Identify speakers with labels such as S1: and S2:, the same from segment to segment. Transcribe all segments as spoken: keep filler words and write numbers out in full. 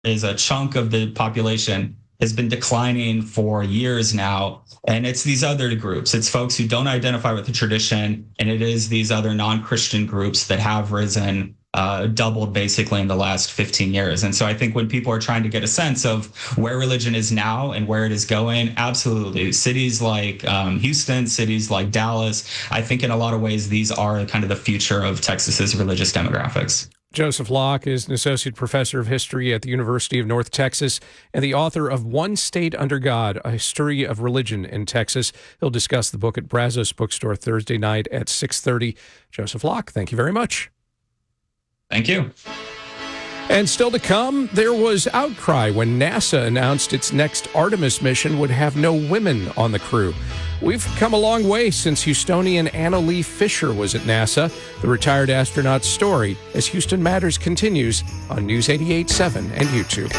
S1: is a chunk of the population has been declining for years now. And it's these other groups. It's folks who don't identify with the tradition, and it is these other non-Christian groups that have risen, uh, doubled basically in the last fifteen years. And so I think when people are trying to get a sense of where religion is now and where it is going, absolutely. Cities like um, Houston, cities like Dallas, I think in a lot of ways, these are kind of the future of Texas's religious demographics.
S2: Joseph Locke is an associate professor of history at the University of North Texas and the author of One State Under God, A History of Religion in Texas. He'll discuss the book at Brazos Bookstore Thursday night at six thirty. Joseph Locke, thank you very much.
S1: Thank you.
S2: And still to come, there was outcry when NASA announced its next Artemis mission would have no women on the crew. We've come a long way since Houstonian Anna Lee Fisher was at NASA. The retired astronaut's story as Houston Matters continues on News eighty-eight point seven and YouTube.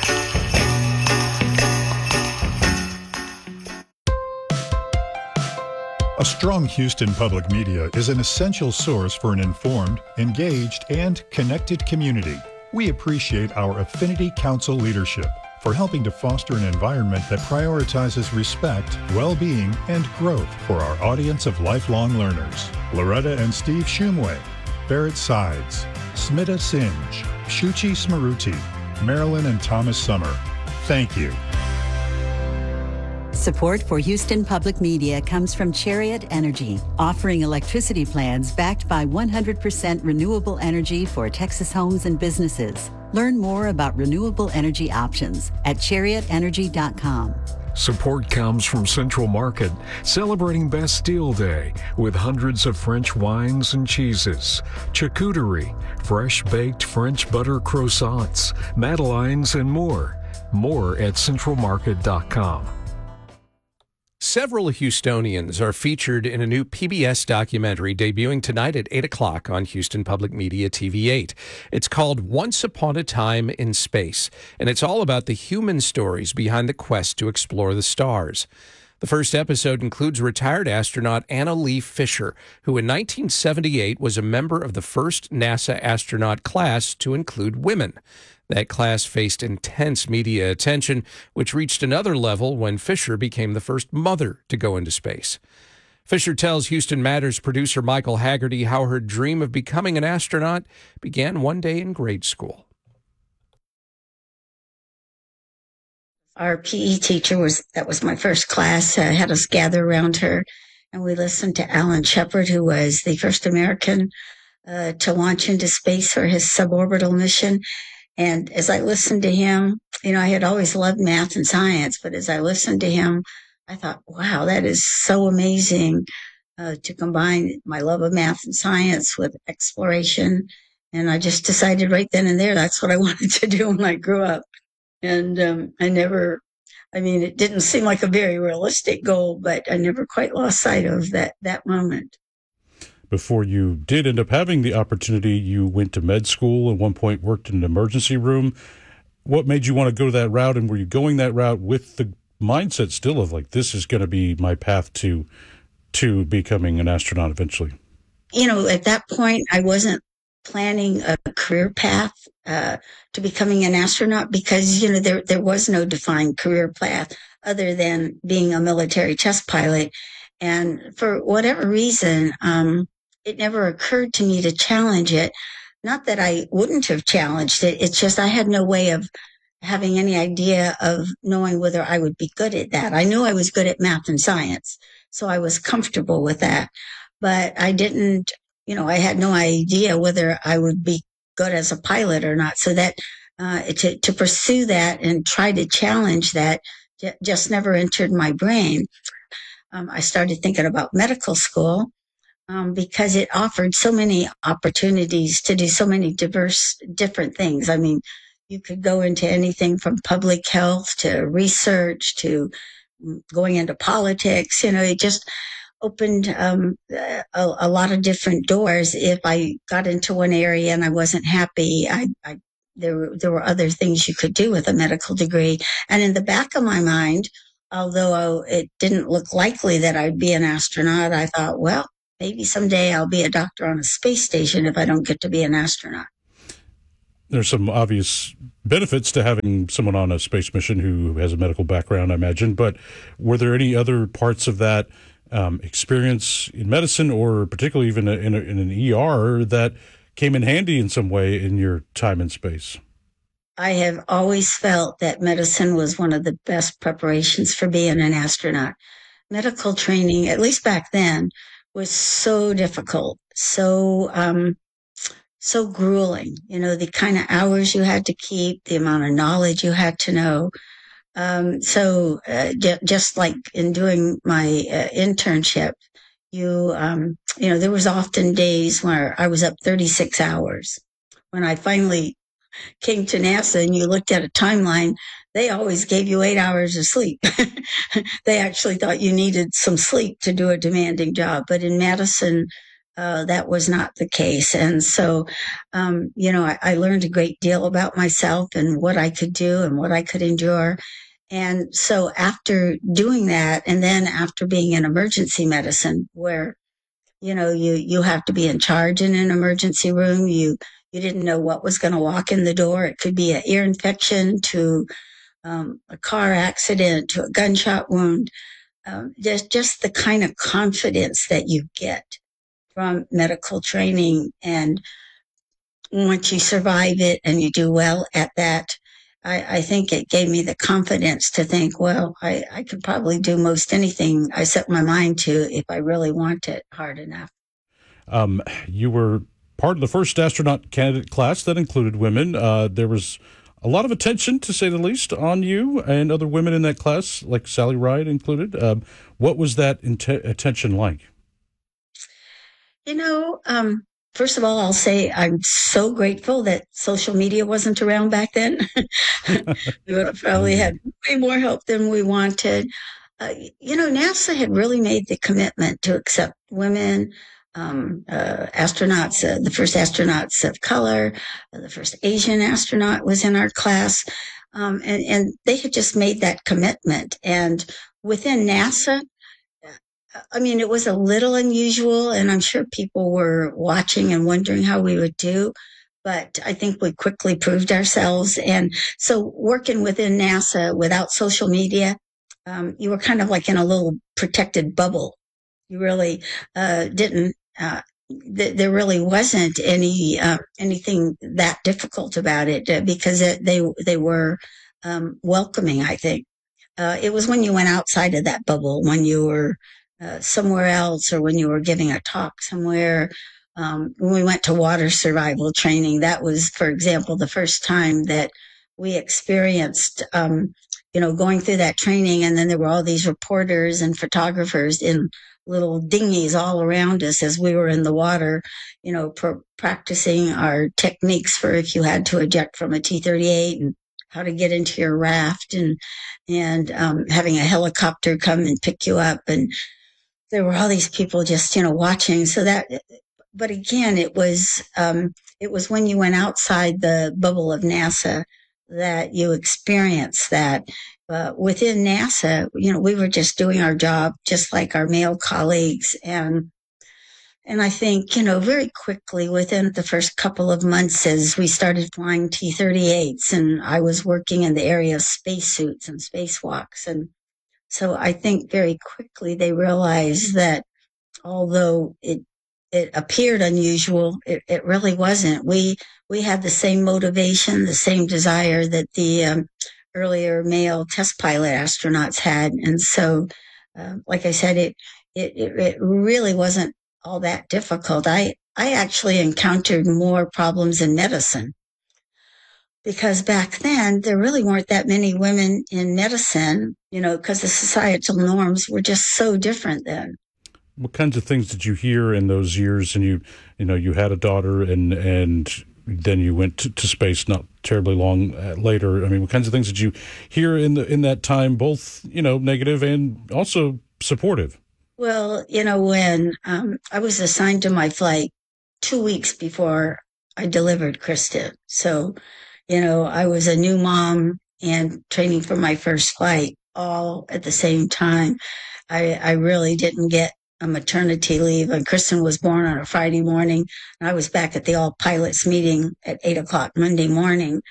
S3: A strong Houston public media is an essential source for an informed, engaged, and connected community. We appreciate our Affinity Council leadership for helping to foster an environment that prioritizes respect, well-being, and growth for our audience of lifelong learners. Loretta and Steve Shumway, Barrett Sides, Smita Sinj, Shuchi Smaruti, Marilyn and Thomas Summer. Thank you.
S4: Support for Houston Public Media comes from Chariot Energy, offering electricity plans backed by one hundred percent renewable energy for Texas homes and businesses. Learn more about renewable energy options at chariot energy dot com.
S5: Support comes from Central Market, celebrating Bastille Day with hundreds of French wines and cheeses, charcuterie, fresh baked French butter croissants, madeleines, and more. More at central market dot com.
S2: Several Houstonians are featured in a new P B S documentary debuting tonight at eight o'clock on Houston Public Media T V eight. It's called Once Upon a Time in Space, and it's all about the human stories behind the quest to explore the stars. The first episode includes retired astronaut Anna Lee Fisher, who in nineteen seventy-eight was a member of the first NASA astronaut class to include women. That class faced intense media attention, which reached another level when Fisher became the first mother to go into space. Fisher tells Houston Matters producer Michael Haggerty how her dream of becoming an astronaut began one day in grade school.
S6: Our P E teacher was, that was my first class, uh, had us gather around her, and we listened to Alan Shepard, who was the first American uh, to launch into space for his suborbital mission. And as I listened to him, you know, I had always loved math and science, but as I listened to him, I thought, wow, that is so amazing uh, to combine my love of math and science with exploration. And I just decided right then and there, that's what I wanted to do when I grew up. And um, I never, I mean, it didn't seem like a very realistic goal, but I never quite lost sight of that, that moment.
S7: Before you did end up having the opportunity, you went to med school, at one point worked in an emergency room. What made you want to go that route, and were you going that route with the mindset still of like, this is going to be my path to to becoming an astronaut eventually?
S6: You know, at that point, I wasn't planning a career path uh, to becoming an astronaut because, you know, there, there was no defined career path other than being a military test pilot. And for whatever reason, um, it never occurred to me to challenge it. Not that I wouldn't have challenged it. It's just I had no way of having any idea of knowing whether I would be good at that. I knew I was good at math and science, so I was comfortable with that. But I didn't, you know, I had no idea whether I would be good as a pilot or not. So that uh, to, to pursue that and try to challenge that j- just never entered my brain. Um, I started thinking about medical school. Um, because it offered so many opportunities to do so many diverse, different things. I mean, you could go into anything from public health to research to going into politics. You know, it just opened um, a, a lot of different doors. If I got into one area and I wasn't happy, I, I there were there were other things you could do with a medical degree. And in the back of my mind, although it didn't look likely that I'd be an astronaut, I thought, well, maybe someday I'll be a doctor on a space station if I don't get to be an astronaut.
S7: There's some obvious benefits to having someone on a space mission who has a medical background, I imagine. But were there any other parts of that um, experience in medicine, or particularly even in, a, in an E R, that came in handy in some way in your time in space?
S6: I have always felt that medicine was one of the best preparations for being an astronaut. Medical training, at least back then, was so difficult, so um, so grueling. You know, the kind of hours you had to keep, the amount of knowledge you had to know. Um, so uh, j- just like in doing my uh, internship, you um, you know, there was often days where I was up thirty-six hours. When I finally came to NASA and you looked at a timeline, they always gave you eight hours of sleep. They actually thought you needed some sleep to do a demanding job. But in Madison, uh, that was not the case. And so, um, you know, I, I learned a great deal about myself and what I could do and what I could endure. And so after doing that, and then after being in emergency medicine, where you know, you, you have to be in charge in an emergency room. You, you didn't know what was going to walk in the door. It could be an ear infection to um, a car accident to a gunshot wound. Um, just, just the kind of confidence that you get from medical training. And once you survive it and you do well at that, I, I think it gave me the confidence to think, well, I, I could probably do most anything I set my mind to if I really want it hard enough.
S7: Um, you were part of the first astronaut candidate class that included women. Uh, there was a lot of attention, to say the least, on you and other women in that class, like Sally Ride included. Um, what was that int- attention like?
S6: You know, um, first of all, I'll say I'm so grateful that social media wasn't around back then. We would have probably had way more help than we wanted. Uh, you know, NASA had really made the commitment to accept women, um, uh, astronauts, uh, the first astronauts of color, uh, the first Asian astronaut was in our class. Um, and, and they had just made that commitment. And within NASA, I mean, it was a little unusual, and I'm sure people were watching and wondering how we would do, but I think we quickly proved ourselves. And so working within NASA without social media, um, you were kind of like in a little protected bubble. You really uh, didn't, uh, th- there really wasn't any uh, anything that difficult about it uh, because it, they, they were um, welcoming, I think. Uh, it was when you went outside of that bubble, when you were Uh, somewhere else, or when you were giving a talk somewhere. Um, when we went to water survival training, that was, for example, the first time that we experienced, um, you know, going through that training. And then there were all these reporters and photographers in little dinghies all around us as we were in the water, you know, pr- practicing our techniques for if you had to eject from a T thirty-eight and how to get into your raft, and, and um, having a helicopter come and pick you up. And there were all these people just, you know, watching. So that, but again, it was, um, it was when you went outside the bubble of NASA that you experienced that. Uh, within NASA, you know, we were just doing our job just like our male colleagues. And, and I think, you know, very quickly within the first couple of months as we started flying T thirty-eights and I was working in the area of spacesuits and spacewalks, and so I think very quickly they realized that although it it appeared unusual, it, it really wasn't. We we had the same motivation, the same desire that the um, earlier male test pilot astronauts had, and so, uh, like I said, it, it it really wasn't all that difficult. I I actually encountered more problems in medicine, because back then there really weren't that many women in medicine, you know, because the societal norms were just so different then.
S7: What kinds of things did you hear in those years? And you, you know, you had a daughter, and and then you went to, to space not terribly long later. I mean, what kinds of things did you hear in the in that time, both, you know, negative and also supportive?
S6: Well, you know, when um, I was assigned to my flight two weeks before I delivered Krista, so. You know, I was a new mom and training for my first flight all at the same time. I, I really didn't get a maternity leave. And Kristen was born on a Friday morning, and I was back at the all pilots meeting at eight o'clock Monday morning.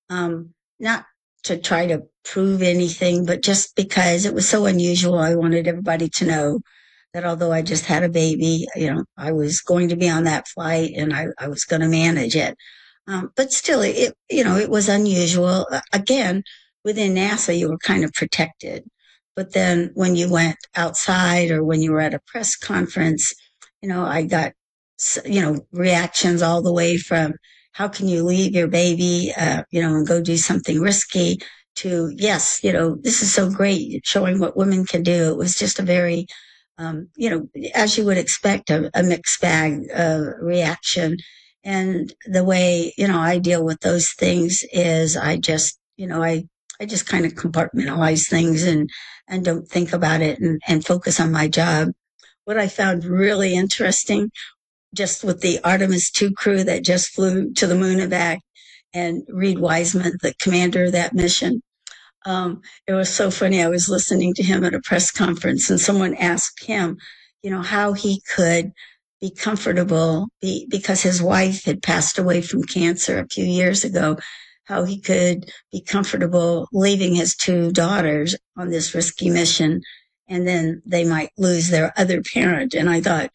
S6: Um, not to try to prove anything, but just because it was so unusual, I wanted everybody to know that although I just had a baby, you know, I was going to be on that flight and I, I was going to manage it. Um, but still, it, you know, it was unusual. Uh, again, within NASA, you were kind of protected. But then when you went outside or when you were at a press conference, you know, I got, you know, reactions all the way from, how can you leave your baby, uh, you know, and go do something risky, to, yes, you know, this is so great, showing what women can do. It was just a very, um, you know, as you would expect, a, a mixed bag uh, reaction. And the way, you know, I deal with those things is I just, you know, I, I just kind of compartmentalize things and, and don't think about it and, and focus on my job. What I found really interesting, just with the Artemis two crew that just flew to the moon and back, and Reed Wiseman, the commander of that mission. Um, it was so funny. I was listening to him at a press conference and someone asked him, you know, how he could be comfortable be, because his wife had passed away from cancer a few years ago, how he could be comfortable leaving his two daughters on this risky mission, and then they might lose their other parent. And I thought,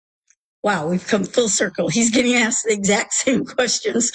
S6: wow, we've come full circle. He's getting asked the exact same questions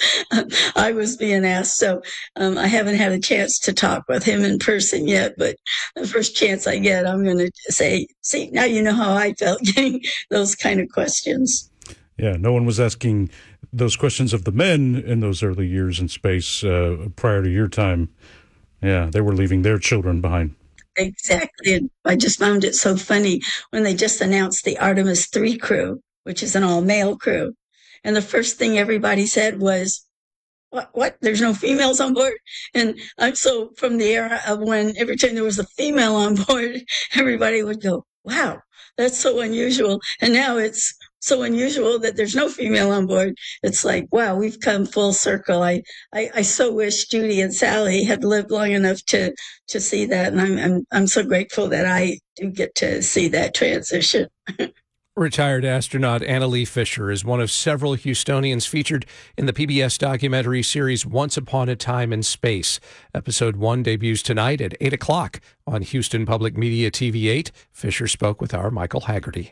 S6: I was being asked. So um, I haven't had a chance to talk with him in person yet, but the first chance I get, I'm going to say, see, now you know how I felt getting those kind of questions.
S7: Yeah, no one was asking those questions of the men in those early years in space uh, prior to your time. Yeah, they were leaving their children behind.
S6: Exactly. And I just found it so funny when they just announced the Artemis three crew, which is an all-male crew. And the first thing everybody said was, what, what? There's no females on board? And I'm so from the era of when every time there was a female on board, everybody would go, wow, that's so unusual. And now it's so unusual that there's no female on board. It's like, wow, we've come full circle. I, I, I so wish Judy and Sally had lived long enough to, to see that. And I'm, I'm, I'm so grateful that I do get to see that transition.
S2: Retired astronaut Annalee Fisher is one of several Houstonians featured in the P B S documentary series Once Upon a Time in Space. Episode one debuts tonight at eight o'clock on Houston Public Media T V eight. Fisher spoke with our Michael Haggerty.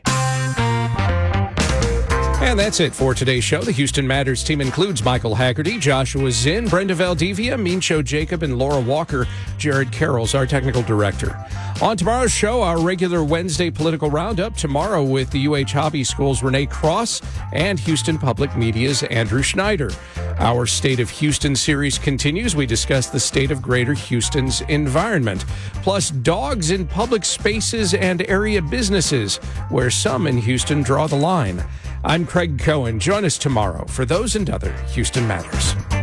S2: And that's it for today's show. The Houston Matters team includes Michael Haggerty, Joshua Zinn, Brenda Valdivia, Mincho Jacob, and Laura Walker. Jared Carroll's our technical director. On tomorrow's show, our regular Wednesday political roundup. Tomorrow with the U H Hobby School's Renee Cross and Houston Public Media's Andrew Schneider. Our State of Houston series continues. We discuss the state of Greater Houston's environment, plus dogs in public spaces and area businesses, where some in Houston draw the line. I'm Craig Cohen. Join us tomorrow for those and other Houston Matters.